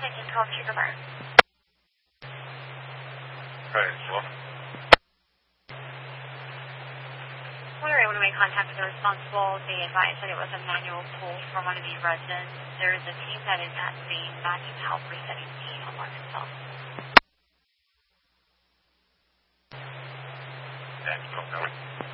Attention, call Sugar. Right, well. We were able to make contact with the responsible. They advised that it was a manual pull from one of the residents. There is a team that is at scene that needs help resetting the alarm itself. Thanks, no.